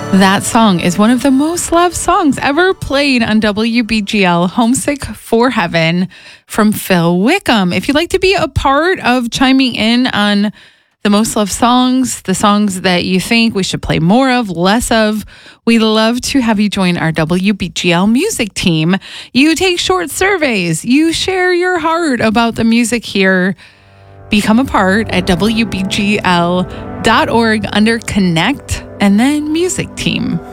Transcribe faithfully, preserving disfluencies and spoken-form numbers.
That song is one of the most loved songs ever played on W B G L, Homesick for Heaven from Phil Wickham. If you'd like to be a part of chiming in on the most loved songs, the songs that you think we should play more of, less of, we'd love to have you join our W B G L music team. You take short surveys, you share your heart about the music here. Become a part at W B G L dot org under Connect and then Music Team.